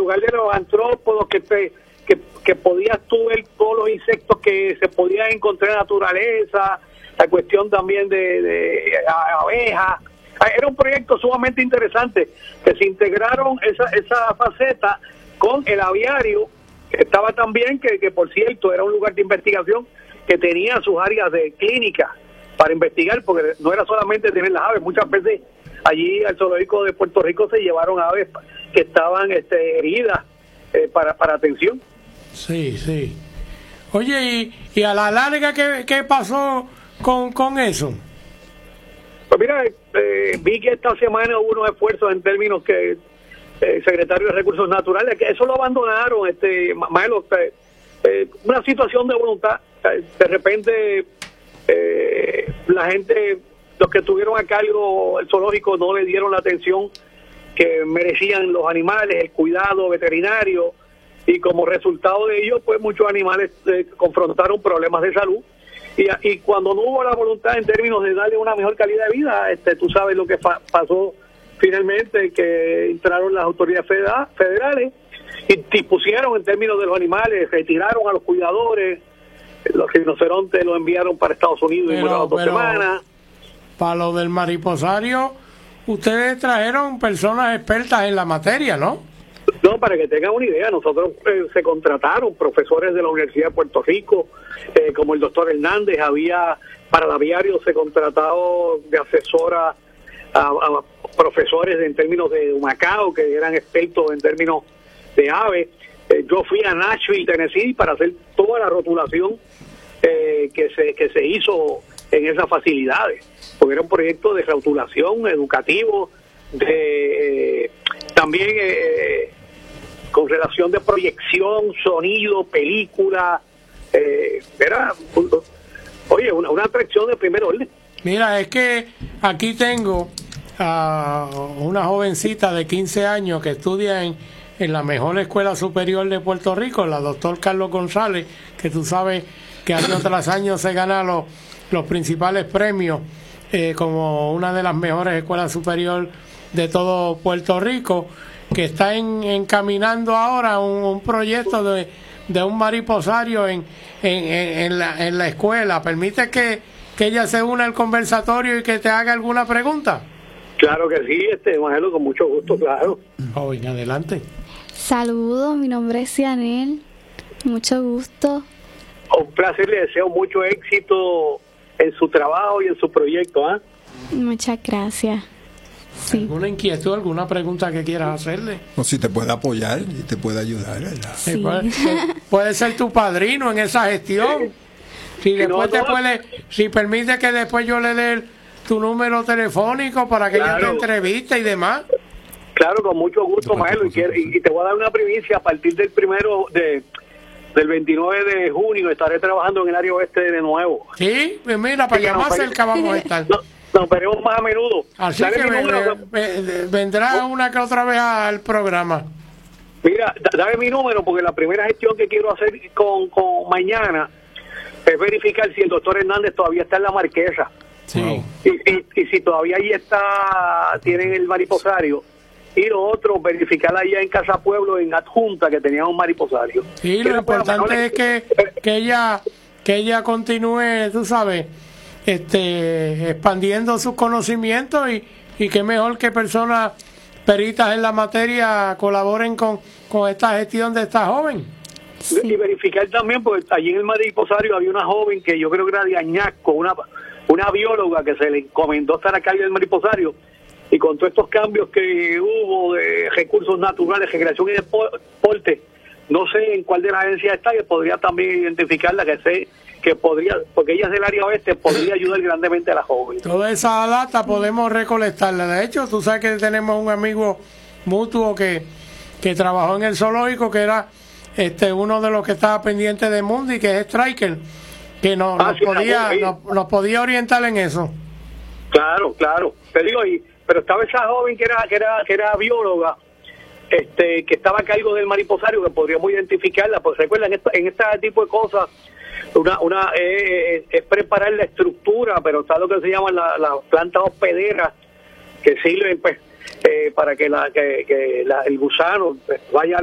lugar de los antrópodos que podías tú ver todos los insectos que se podían encontrar en la naturaleza, la cuestión también de abejas. Era un proyecto sumamente interesante, que se integraron esa faceta con el aviario, que estaba también, que por cierto era un lugar de investigación que tenía sus áreas de clínica para investigar, porque no era solamente tener las aves. Muchas veces allí al zoológico de Puerto Rico se llevaron aves que estaban heridas para atención. Sí, sí. Oye, y a la larga, ¿qué pasó con eso? Pues mira, vi que esta semana hubo unos esfuerzos en términos que el secretario de Recursos Naturales, que eso lo abandonaron, Maelo, una situación de voluntad. De repente, la gente, los que estuvieron a cargo el zoológico, no le dieron la atención que merecían los animales, el cuidado veterinario, y como resultado de ello, pues muchos animales confrontaron problemas de salud, y cuando no hubo la voluntad en términos de darle una mejor calidad de vida, tú sabes lo que pasó finalmente, que entraron las autoridades federales y dispusieron en términos de los animales, retiraron a los cuidadores, los rinocerontes los enviaron para Estados Unidos y murieron 2 semanas. Para lo del mariposario, ustedes trajeron personas expertas en la materia, ¿no? No, para que tengan una idea, nosotros se contrataron profesores de la Universidad de Puerto Rico, como el doctor Hernández. Había, para el aviario, se contratado de asesora a profesores en términos de Humacao, que eran expertos en términos de aves. Yo fui a Nashville, Tennessee, para hacer toda la rotulación que se hizo en esas facilidades, porque era un proyecto de rotulación educativo, también con relación de proyección, sonido, película. Era, oye, una atracción de primer orden. Mira, es que aquí tengo a una jovencita de 15 años que estudia en la mejor escuela superior de Puerto Rico, la doctor Carlos González, que tú sabes que año tras año se gana los principales premios como una de las mejores escuelas superiores de todo Puerto Rico, que está encaminando ahora un proyecto de un mariposario en la escuela. ¿Permite que ella se una al conversatorio y que te haga alguna pregunta? Claro que sí, Magelo, con mucho gusto, claro. Joven, adelante. Saludos, mi nombre es Cianel, mucho gusto. Un placer, le deseo mucho éxito en su trabajo y en su proyecto. Muchas gracias. Sí. ¿Alguna inquietud, alguna pregunta que quieras hacerle? O si te puede apoyar y te puede ayudar, ¿verdad? Sí. Puede ser tu padrino en esa gestión. Si después si permite que después yo le dé tu número telefónico para que ella te entreviste y demás. Claro, con mucho gusto, Magelo, y te voy a dar una primicia. A partir del del 29 de junio estaré trabajando en el área oeste de nuevo. Sí, pues mira, para allá más cerca vamos a estar. Nos veremos más a menudo. Así que vendrá una que otra vez al programa. Mira, dame mi número, porque la primera gestión que quiero hacer con mañana es verificar si el doctor Hernández todavía está en la Marquesa. Sí. Y si todavía ahí tienen el mariposario. Y lo otro, verificar allá en Casa Pueblo, en Adjunta, que tenían un mariposario. Sí, lo importante es que ella continúe, tú sabes, expandiendo sus conocimientos, y que mejor que personas peritas en la materia colaboren con esta gestión de esta joven. Sí. Y verificar también, porque allí en el mariposario había una joven que yo creo que era de Añasco, una bióloga que se le encomendó estar a cargo del mariposario, y con todos estos cambios que hubo de recursos naturales, recreación y deporte, no sé en cuál de las agencias está, que podría también identificarla, que podría, porque ella es del área oeste, podría ayudar grandemente a la joven. Toda esa data podemos recolectarla. De hecho, tú sabes que tenemos un amigo mutuo que trabajó en el zoológico, que era uno de los que estaba pendiente de Mundi, que es Striker, que nos podía orientar en eso. Claro. Te digo, pero estaba esa joven que era bióloga, que estaba a cargo del mariposario, que podríamos identificarla. Pues recuerda, en este tipo de cosas, es preparar la estructura, pero está lo que se llaman las plantas hospederas, que sirven pues para que el gusano vaya